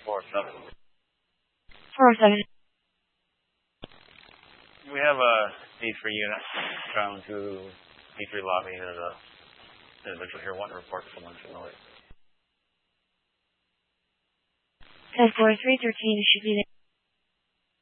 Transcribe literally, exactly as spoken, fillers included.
four oh seven. four oh seven. We have a D three unit traveling to D three lobby. There's a individual here wanting to report someone familiar. ten four three thirteen should be there.